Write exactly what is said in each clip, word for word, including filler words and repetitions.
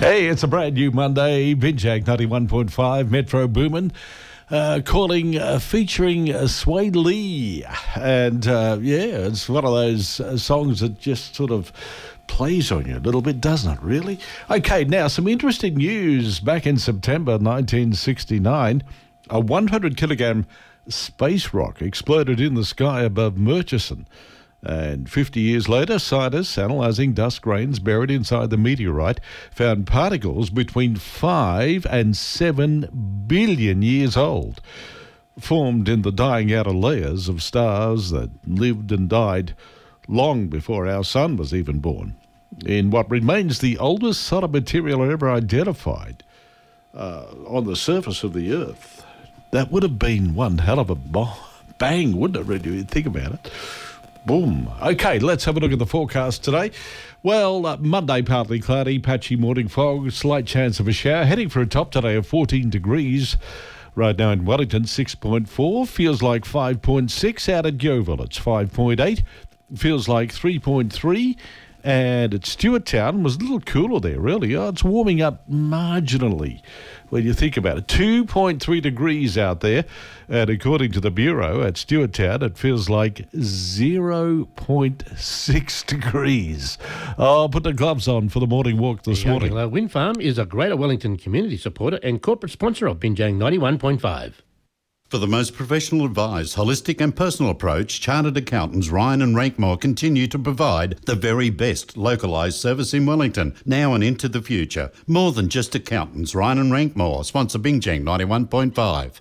Hey, it's a brand new Monday. Binjag ninety-one point five, Metro Boomin. Uh, calling, uh, featuring uh, Sway Lee. And, uh, yeah, it's one of those uh, songs that just sort of plays on you a little bit, doesn't it, really? Okay, now, some interesting news. Back in September nineteen sixty-nine, a one hundred kilogram space rock exploded in the sky above Murchison. And fifty years later, scientists analysing dust grains buried inside the meteorite found particles between five and seven billion years old, formed in the dying outer layers of stars that lived and died long before our sun was even born, in what remains the oldest solid material ever identified uh, on the surface of the Earth. That would have been one hell of a bang, wouldn't it, really, when you think about it? Boom. Okay, let's have a look at the forecast today. Well, uh, Monday partly cloudy, patchy morning fog, slight chance of a shower, heading for a top today of fourteen degrees. Right now in Wellington, six point four, feels like five point six. Out at Yeovil, it's five point eight, feels like three point three. And at Stewarttown was a little cooler there, really. Oh, it's warming up marginally when you think about it. two point three degrees out there. And according to the Bureau at Stewarttown, it feels like zero point six degrees. Oh, put the gloves on for the morning walk this The morning. Youngla Wind Farm is a Greater Wellington community supporter and corporate sponsor of Binjang ninety-one point five. For the most professional advised, holistic and personal approach, Chartered Accountants Ryan and Rankmore continue to provide the very best localised service in Wellington, now and into the future. More than just accountants, Ryan and Rankmore, sponsor Binjang ninety-one point five.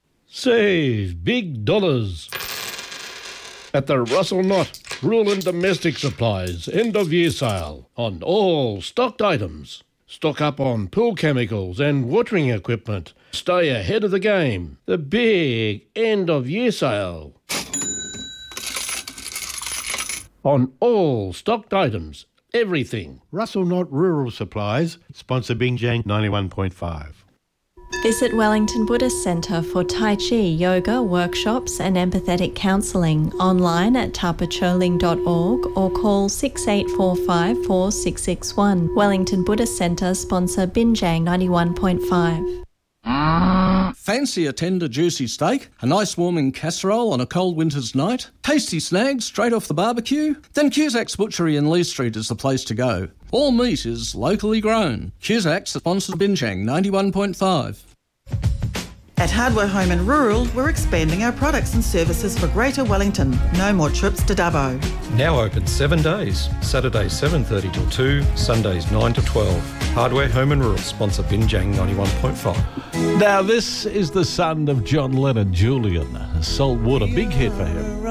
Save big dollars at the Russell Knott Rural and Domestic Supplies end-of-year sale on all stocked items. Stock up on pool chemicals and watering equipment. Stay ahead of the game. The big end-of-year sale on all stocked items. Everything. Russell Knott Rural Supplies, sponsor Binjang ninety-one point five. Visit Wellington Buddhist Centre for Tai Chi, yoga, workshops and empathetic counselling online at tapacholing dot org or call six eight four five, four six six one. Wellington Buddhist Centre sponsor Binjang ninety-one point five. Fancy a tender, juicy steak, a nice warming casserole on a cold winter's night, tasty snags straight off the barbecue? Then Cusac's Butchery in Lee Street is the place to go. All meat is locally grown. Cusac's sponsors Binjang ninety-one point five. At Hardware Home and Rural, we're expanding our products and services for Greater Wellington. No more trips to Dubbo. Now open seven days. Saturdays seven thirty till two, Sundays nine to twelve. Hardware Home and Rural, sponsor Binjang ninety-one point five. Now, this is the son of John Lennon, Julian. Saltwater, big hit for him.